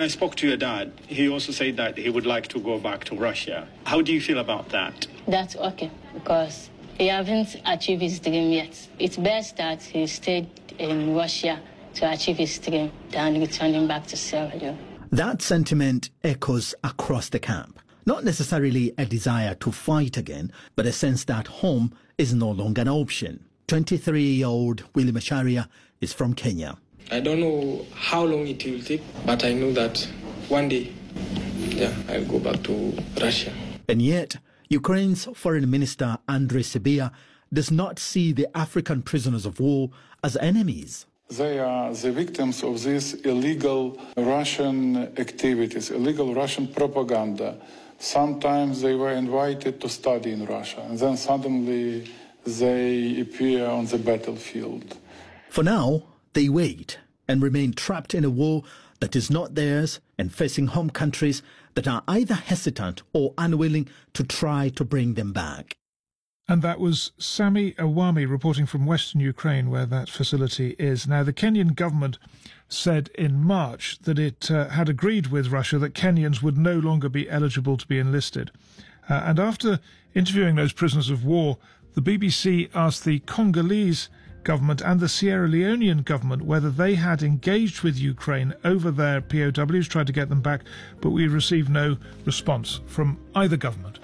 I spoke to your dad, he also said that he would like to go back to Russia. How do you feel about that? That's okay, because he hasn't achieved his dream yet. It's best that he stayed in Russia to achieve his dream than returning back to Sierra Leone. That sentiment echoes across the camp. Not necessarily a desire to fight again, but a sense that home is no longer an option. 23-year-old Willie Macharia is from Kenya. I don't know how long it will take, but I know that one day, I'll go back to Russia. And yet, Ukraine's Foreign Minister Andrei Sybiha does not see the African prisoners of war as enemies. They are the victims of these illegal Russian activities, illegal Russian propaganda. Sometimes they were invited to study in Russia, and then suddenly they appear on the battlefield. For now, they wait and remain trapped in a war that is not theirs and facing home countries that are either hesitant or unwilling to try to bring them back. And that was Sami Awami reporting from western Ukraine, where that facility is. Now, the Kenyan government said in March that it had agreed with Russia that Kenyans would no longer be eligible to be enlisted. And after interviewing those prisoners of war, the BBC asked the Congolese government and the Sierra Leonean government whether they had engaged with Ukraine over their POWs, tried to get them back, but we received no response from either government.